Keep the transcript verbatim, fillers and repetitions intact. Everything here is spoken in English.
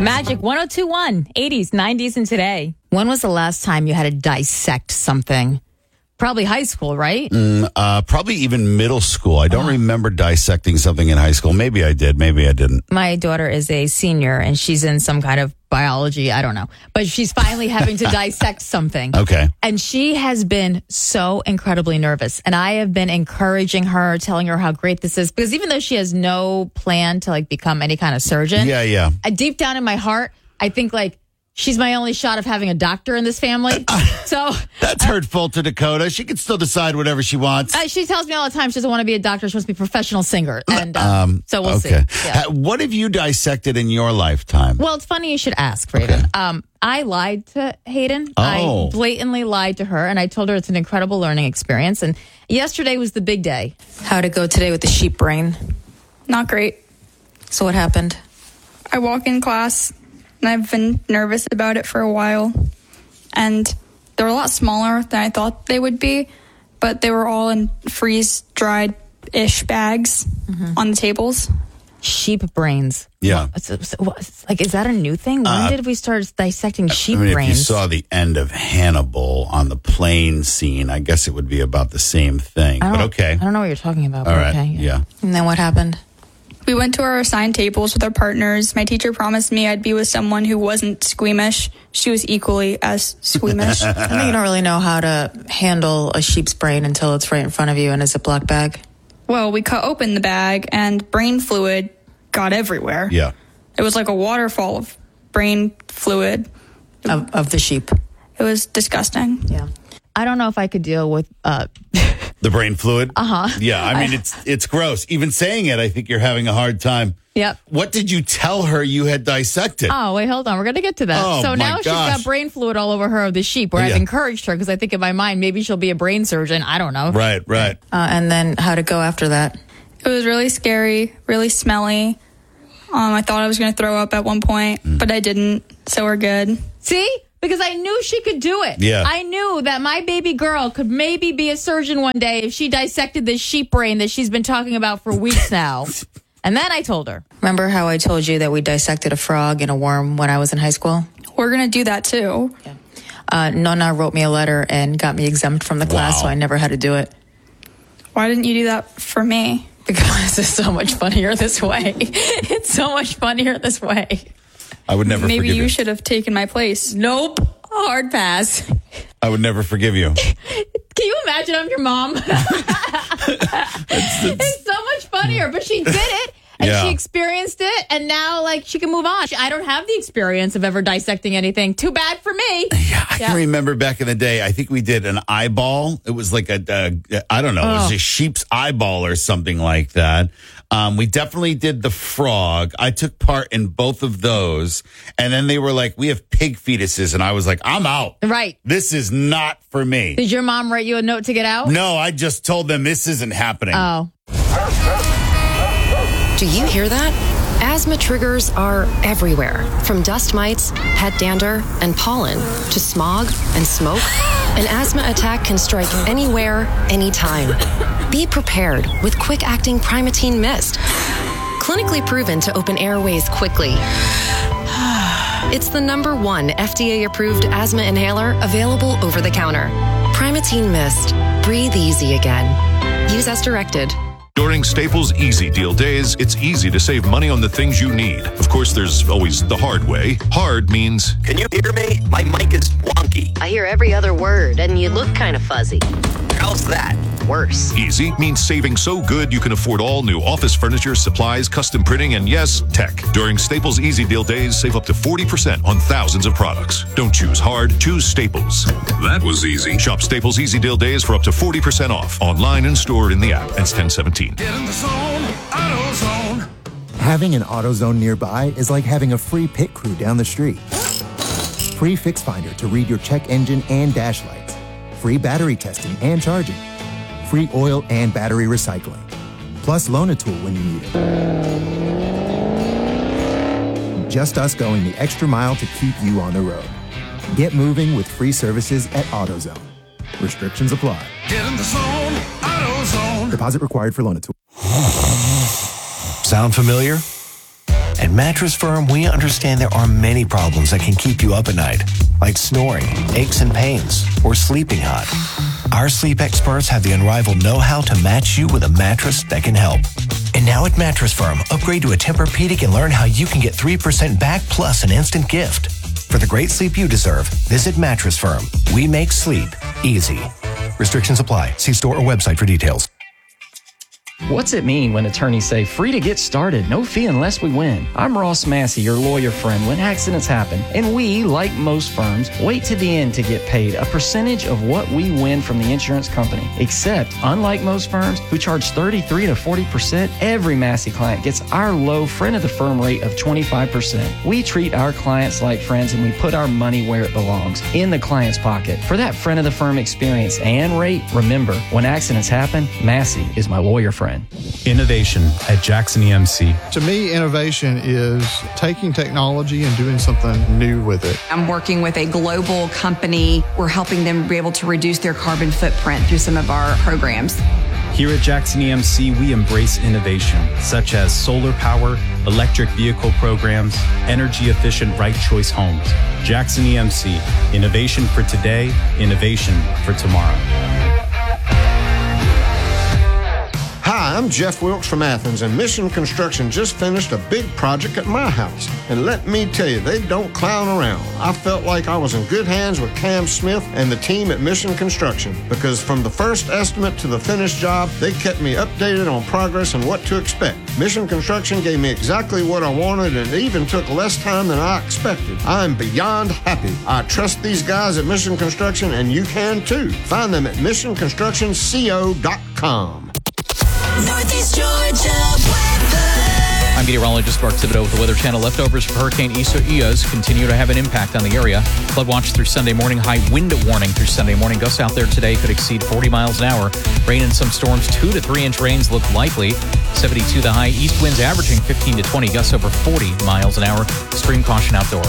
Magic one oh two point one, eighties, nineties, and today. When was the last time you had to dissect something? Probably high school, right? Mm, uh, probably even middle school. I don't oh. remember dissecting something in high school. Maybe I did. Maybe I didn't. My daughter is a senior, and she's in some kind of biology. I don't know. But she's finally having to dissect something. Okay. And she has been so incredibly nervous. And I have been encouraging her, telling her how great this is. Because even though she has no plan to like become any kind of surgeon. Yeah, yeah. I, deep down in my heart, I think like, she's my only shot of having a doctor in this family. So that's hurtful to Dakota. She can still decide whatever she wants. Uh, she tells me all the time she doesn't want to be a doctor. She wants to be a professional singer. And uh, um, so we'll okay. see. Yeah. Uh, what have you dissected in your lifetime? Well, it's funny you should ask, Raven. Okay. Um, I lied to Hayden. Oh. I blatantly lied to her, and I told her it's an incredible learning experience. And yesterday was the big day. How'd it go today with the sheep brain? Not great. So what happened? I walk in class, and I've been nervous about it for a while. And they're a lot smaller than I thought they would be, but they were all in freeze-dried-ish bags mm-hmm. on the tables. Sheep brains. Yeah. What, what, like, is that a new thing? When uh, did we start dissecting sheep I mean, brains? If you saw the end of Hannibal on the plane scene, I guess it would be about the same thing. But okay. I don't know what you're talking about. All but right. Okay, yeah. yeah. And then what happened? We went to our assigned tables with our partners. My teacher promised me I'd be with someone who wasn't squeamish. She was equally as squeamish. I think you don't really know how to handle a sheep's brain until it's right in front of you in a Ziploc bag. Well, we cut open the bag, and brain fluid got everywhere. Yeah. It was like a waterfall of brain fluid. Of, of the sheep. It was disgusting. Yeah. I don't know if I could deal with... Uh, the brain fluid? Uh-huh. Yeah, I mean, it's it's gross. Even saying it, I think you're having a hard time. Yep. What did you tell her you had dissected? Oh, wait, hold on. We're going to get to that. Oh, so my now gosh. she's got brain fluid all over her of the sheep, where yeah. I've encouraged her because I think in my mind maybe she'll be a brain surgeon. I don't know. Right, right. Uh, and then how'd it go after that? It was really scary, really smelly. Um, I thought I was going to throw up at one point, mm. but I didn't, so we're good. See? Because I knew she could do it. Yeah. I knew that my baby girl could maybe be a surgeon one day if she dissected this sheep brain that she's been talking about for weeks now. And then I told her. Remember how I told you that we dissected a frog and a worm when I was in high school? We're going to do that too. Yeah. Uh, Nonna wrote me a letter and got me exempt from the class, wow. so I never had to do it. Why didn't you do that for me? Because it's so much funnier this way. It's so much funnier this way. I would never Maybe forgive you. you should have taken my place. Nope. Hard pass. I would never forgive you. Can you imagine I'm your mom? it's, it's, it's so much funnier, but she did it. And yeah. she experienced it, and now, like, she can move on. I don't have the experience of ever dissecting anything. Too bad for me. Yeah, I yeah. can remember back in the day, I think we did an eyeball. It was like a, a I don't know, oh. it was a sheep's eyeball or something like that. Um, we definitely did the frog. I took part in both of those. And then they were like, we have pig fetuses. And I was like, I'm out. Right. This is not for me. Did your mom write you a note to get out? No, I just told them this isn't happening. Oh. Do you hear that? Asthma triggers are everywhere, from dust mites, pet dander, and pollen, to smog and smoke. An asthma attack can strike anywhere, anytime. Be prepared with quick-acting Primatene Mist. Clinically proven to open airways quickly. It's the number one F D A-approved asthma inhaler available over the counter. Primatene Mist. Breathe easy again. Use as directed. During Staples Easy Deal Days, it's easy to save money on the things you need. Of course, there's always the hard way. Hard means... Can you hear me? My mic is wonky. I hear every other word, and you look kind of fuzzy. How's that? Worse. Easy means saving so good you can afford all new office furniture, supplies, custom printing, and yes, tech. During Staples Easy Deal Days, save up to forty percent on thousands of products. Don't choose hard, choose Staples. That was easy. Shop Staples Easy Deal Days for up to forty percent off. Online and stored in the app. It's ten seventeen. Get in the zone, AutoZone. Having an AutoZone nearby is like having a free pit crew down the street. Free Fix Finder to read your check engine and dash lights. Free battery testing and charging. Free oil and battery recycling. Plus Loan-A-Tool when you need it. Just us going the extra mile to keep you on the road. Get moving with free services at AutoZone. Restrictions apply. Get in the zone, AutoZone. Deposit required for Loan-A-Tool. Sound familiar? At Mattress Firm, we understand there are many problems that can keep you up at night, like snoring, aches and pains, or sleeping hot. Our sleep experts have the unrivaled know-how to match you with a mattress that can help. And now at Mattress Firm, upgrade to a Tempur-Pedic and learn how you can get three percent back plus an instant gift. For the great sleep you deserve, visit Mattress Firm. We make sleep easy. Restrictions apply. See store or website for details. What's it mean when attorneys say free to get started, no fee unless we win? I'm Ross Massey, your lawyer friend when accidents happen, and we, like most firms, wait to the end to get paid a percentage of what we win from the insurance company. Except, unlike most firms who charge thirty-three to forty percent, every Massey client gets our low friend of the firm rate of twenty-five percent. We treat our clients like friends and we put our money where it belongs, in the client's pocket. For that friend of the firm experience and rate, remember, when accidents happen, Massey is my lawyer friend. Innovation at Jackson E M C. To me, innovation is taking technology and doing something new with it. I'm working with a global company. We're helping them be able to reduce their carbon footprint through some of our programs. Here at Jackson E M C, we embrace innovation, such as solar power, electric vehicle programs, energy-efficient Right Choice homes. Jackson E M C, innovation for today, innovation for tomorrow. Hi, I'm Jeff Wilkes from Athens, and Mission Construction just finished a big project at my house. And let me tell you, they don't clown around. I felt like I was in good hands with Cam Smith and the team at Mission Construction, because from the first estimate to the finished job, they kept me updated on progress and what to expect. Mission Construction gave me exactly what I wanted, and it even took less time than I expected. I'm beyond happy. I trust these guys at Mission Construction, and you can too. Find them at mission construction co dot com. Northeast Georgia weather. I'm meteorologist Mark Thibodeau with the Weather Channel. Leftovers from Hurricane Isaias continue to have an impact on the area. Flood watch through Sunday morning. High wind warning through Sunday morning. Gusts out there today could exceed forty miles an hour. Rain and some storms. Two to three inch rains look likely. seventy-two the high. East winds averaging fifteen to twenty. Gusts over forty miles an hour. Extreme caution outdoors.